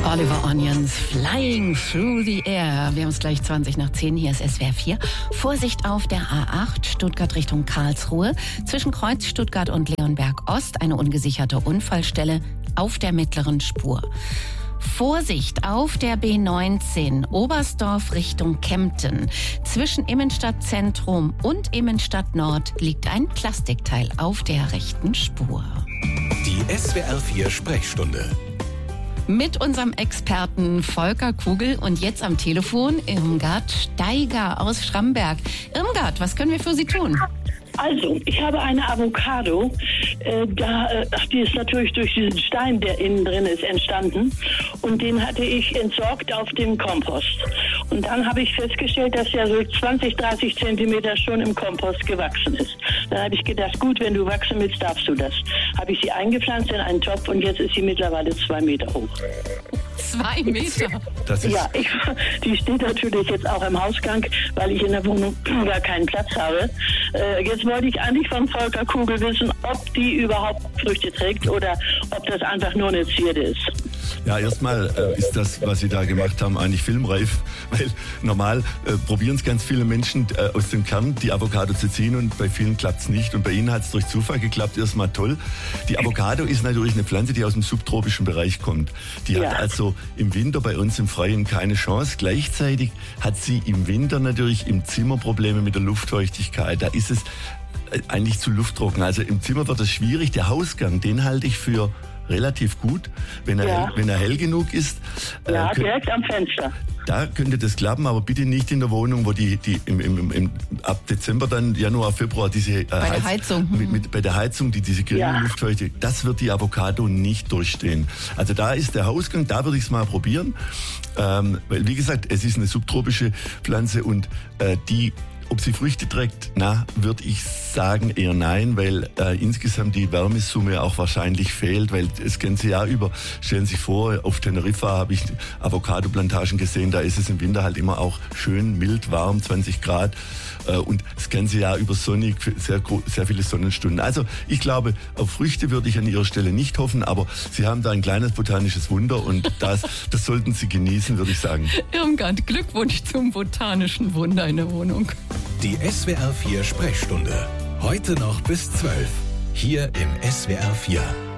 Oliver Onions, Flying Through the Air. Wir haben es gleich 20 nach 10, hier ist SWR 4. Vorsicht auf der A8, Stuttgart Richtung Karlsruhe. Zwischen Kreuz Stuttgart und Leonberg Ost eine ungesicherte Unfallstelle auf der mittleren Spur. Vorsicht auf der B19 Oberstdorf Richtung Kempten. Zwischen Immenstadtzentrum und Immenstadt Nord liegt ein Plastikteil auf der rechten Spur. Die SWR 4 Sprechstunde. Mit unserem Experten Volker Kugel und jetzt am Telefon Irmgard Steiger aus Schramberg. Irmgard, was können wir für Sie tun? Also, ich habe eine Avocado, die ist natürlich durch diesen Stein, der innen drin ist, entstanden. Und den hatte ich entsorgt auf dem Kompost. Und dann habe ich festgestellt, dass er so 20, 30 Zentimeter schon im Kompost gewachsen ist. Dann habe ich gedacht, gut, wenn du wachsen willst, darfst du das. Habe ich sie eingepflanzt in einen Topf und jetzt ist sie mittlerweile 2 Meter hoch. 2 Meter? Ja, die steht natürlich jetzt auch im Hausgang, weil ich in der Wohnung gar keinen Platz habe. Jetzt wollte ich eigentlich von Volker Kugel wissen, ob die überhaupt Früchte trägt oder ob das einfach nur eine Zierde ist. Ja, erstmal ist das, was Sie da gemacht haben, eigentlich filmreif, weil normal probieren es ganz viele Menschen aus dem Kern die Avocado zu ziehen und bei vielen klappt es nicht und bei Ihnen hat es durch Zufall geklappt, erstmal toll. Die Avocado ist natürlich eine Pflanze, die aus dem subtropischen Bereich kommt. Die hat also im Winter bei uns im Freien keine Chance. Gleichzeitig hat sie im Winter natürlich im Zimmer Probleme mit der Luftfeuchtigkeit. Da ist es eigentlich zu lufttrocken. Also im Zimmer wird es schwierig. Der Hausgang, den halte ich für relativ gut, wenn er hell genug ist. Ja, direkt am Fenster. Da könnte das klappen, aber bitte nicht in der Wohnung, wo die ab Dezember, dann Januar, Februar diese bei der Heizung. Bei der Heizung, diese geringe Luftfeuchte, das wird die Avocado nicht durchstehen. Also da ist der Hausgang, da würde ich es mal probieren. Weil, wie gesagt, es ist eine subtropische Pflanze und ob sie Früchte trägt, würde ich sagen eher nein, weil insgesamt die Wärmesumme auch wahrscheinlich fehlt, weil das ganze Jahr über, stellen Sie sich vor, auf Teneriffa habe ich Avocado-Plantagen gesehen, da ist es im Winter halt immer auch schön mild, warm, 20 Grad und das ganze Jahr über sonnig, sehr viele Sonnenstunden. Also ich glaube, auf Früchte würde ich an Ihrer Stelle nicht hoffen, aber Sie haben da ein kleines botanisches Wunder und das sollten Sie genießen, würde ich sagen. Irmgard, Glückwunsch zum botanischen Wunder in der Wohnung. Die SWR 4 Sprechstunde. Heute noch bis 12. Hier im SWR 4.